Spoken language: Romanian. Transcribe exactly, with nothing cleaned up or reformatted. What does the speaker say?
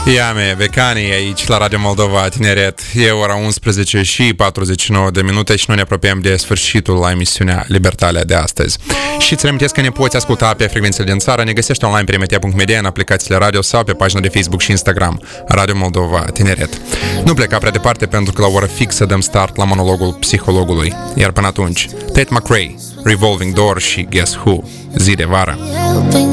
Iame, Vecanii aici la Radio Moldova Tineret. E ora unsprezece și patruzeci și nouă de minute și noi ne apropiem de sfârșitul la emisiunea Libertalia de astăzi. Și îți reamintesc că ne poți asculta pe frecvențele din țară, ne găsești online pe media punct media, în aplicațiile radio sau pe pagina de Facebook și Instagram Radio Moldova Tineret. Nu pleca prea departe pentru că la ora fixă dăm start la monologul psihologului. Iar până atunci, Tate McRae, Revolving Door și Guess Who, zi de vară.